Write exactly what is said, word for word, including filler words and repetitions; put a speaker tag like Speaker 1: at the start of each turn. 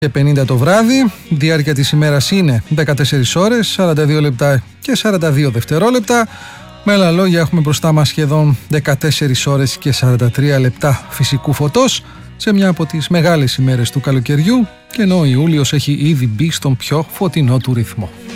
Speaker 1: Και πενήντα το βράδυ, διάρκεια της ημέρας είναι δεκατέσσερις ώρες, σαράντα δύο λεπτά και σαράντα δύο δευτερόλεπτα. Με άλλα λόγια, έχουμε μπροστά μας σχεδόν δεκατέσσερις ώρες και σαράντα τρία λεπτά φυσικού φωτός σε μια από τις μεγάλες ημέρες του καλοκαιριού, και ενώ ο Ιούλιος έχει ήδη μπει στον πιο φωτεινό του ρυθμό.